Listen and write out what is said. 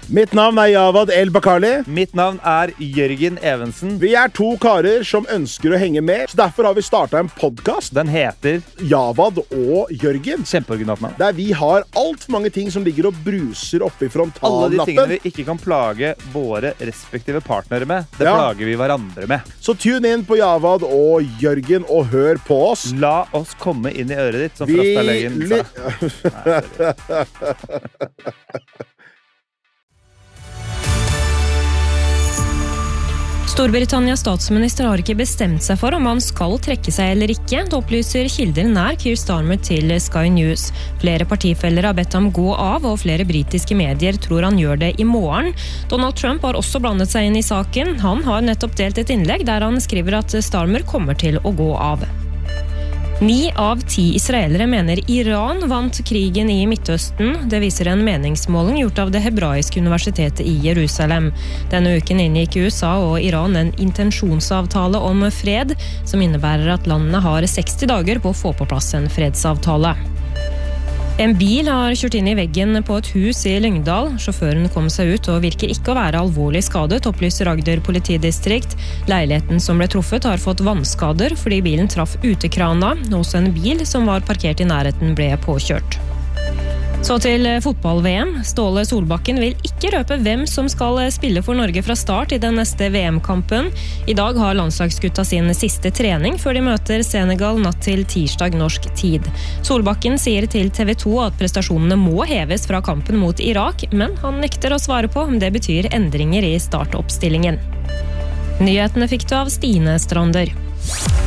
Mitt navn Javad El Bakali. Mitt navn Jørgen Evensen. Vi 2 karer som ønsker å henge med, så derfor har vi startet en podcast. Den heter Javad og Jørgen. Kjempeoriginalt navn. Der vi har alt for mange ting som ligger og bruser oppe i frontallappen. Alle de tingene vi ikke kan plage våre respektive partnere med, det plager vi hverandre med. Så tune inn på Javad og Jørgen og hør på oss. La oss komme inn i øret ditt, som Frastalegen sa. Storbritannias statsminister har ikke bestemt seg for om han skal trekke seg eller ikke. Det opplyser kilder nær Keir Starmer til Sky News. Flere partifeller har bedt ham gå av, og flere britiske medier tror han gjør det i morgen. Donald Trump har også blandet seg inn i saken. Han har nettopp delt et innlegg der han skriver at Starmer kommer til å gå av. 9 av 10 israelere mener Iran vant krigen i Midtøsten. Det viser en meningsmåling gjort av det hebraiske universitetet i Jerusalem. Denne uken inngikk USA og Iran en intensjonsavtale om fred, som innebærer at landene har 60 dager på å få på plass en fredsavtale. En bil har kjørt inn i veggen på et hus i Lyngdal. Sjåføren kom seg ut og virker ikke å være alvorlig skadet, opplyser Agder politidistrikt. Leiligheten som ble truffet har fått vannskader fordi bilen traff utekrana. Også en bil som var parkert i nærheten ble påkjørt. Så til fotball-VM. Ståle Solbakken vil ikke røpe hvem som skal spille for Norge fra start i den neste VM-kampen. I dag har landslagsgutta sin siste trening før de møter Senegal natt til tirsdag norsk tid. Solbakken sier til TV 2 at prestasjonene må heves fra kampen mot Irak, men han nekter å svare på om det betyr endringer i startoppstillingen. Nyhetene fikk du av Stine Strander.